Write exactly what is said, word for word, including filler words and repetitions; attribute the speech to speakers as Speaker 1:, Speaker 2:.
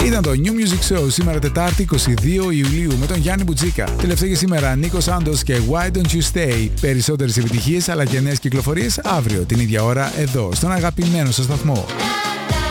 Speaker 1: Ήταν το New Music Show σήμερα Τετάρτη είκοσι δύο Ιουλίου με τον Γιάννη Μπουτζίκα. Τελευταία για σήμερα Νίκος Σάντος και Why Don't You Stay. Περισσότερες επιτυχίες αλλά και νέες κυκλοφορίες αύριο την ίδια ώρα εδώ στον αγαπημένο σας σταθμό.